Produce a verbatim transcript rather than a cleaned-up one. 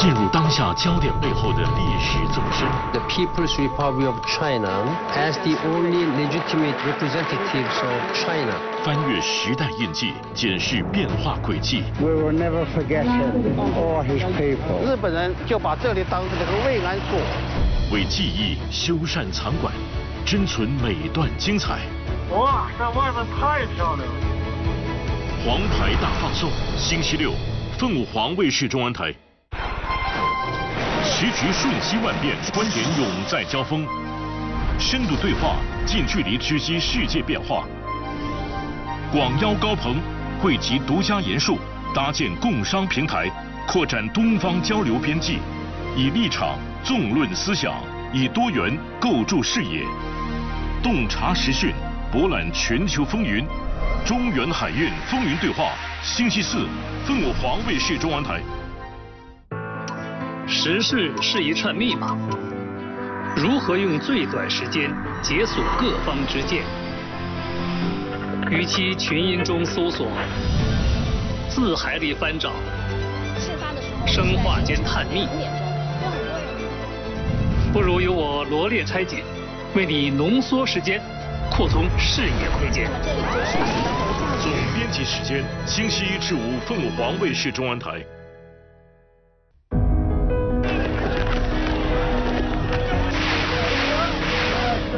进入当下焦点背后的历史纵深。 The People's Republic of China as the only legitimate representatives of China. 翻越时代印记，检视变化轨迹。 We will never forget him or his people. 日本人就把这里当成这个慰安所， 为记忆修缮藏馆，珍存每段精彩。 哇，这外面太漂亮了！ 黄牌大放送，星期六，凤舞凰卫视中文台。时局瞬息万变，观点永在交锋，深度对话，近距离直击世界变化。广邀高朋，汇集独家研述，搭建共商平台，扩展东方交流边际，以立场纵论思想，以多元构筑视野，洞察时讯，博览全球风云。中原海运风云对话，星期四，凤舞凰卫视中文台。 时事是一串密码，如何用最短时间解锁各方之见？与其群音中搜索，字海里翻找，生化间探秘，不如由我罗列拆解，为你浓缩时间，扩充视野窥见。 总编辑时间，星期一至五，凤舞凰卫视中文台。